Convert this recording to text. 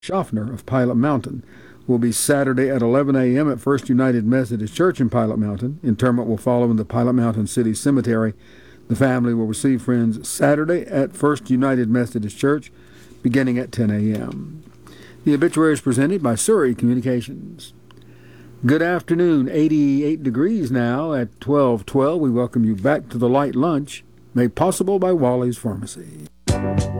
Schaffner of Pilot Mountain will be Saturday at 11 a.m. at First United Methodist Church in Pilot Mountain. Interment will follow in the Pilot Mountain City Cemetery. The family will receive friends Saturday at First United Methodist Church beginning at 10 a.m. The obituary is presented by Surrey Communications. Good afternoon, 88 degrees now at 12:12. We welcome you back to the Light Lunch, made possible by Wally's Pharmacy.